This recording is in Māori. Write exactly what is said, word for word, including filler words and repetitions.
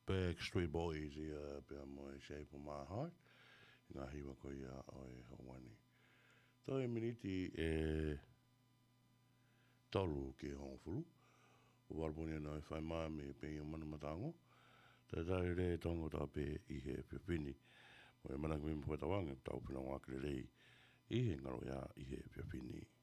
Backstreet Boys ia pia mo e Shape of My Heart. Ngā hiwa ko ia o e Hawani. Toi miniti e tolu ke hongfulu. O warponi ana e whai maa me pe i mana matango. Tā tāre re tongo tā pe i he piapini. Mo e mana kumi mpua tawange tau pina wakere rei. I he ngaro ia i he piapini.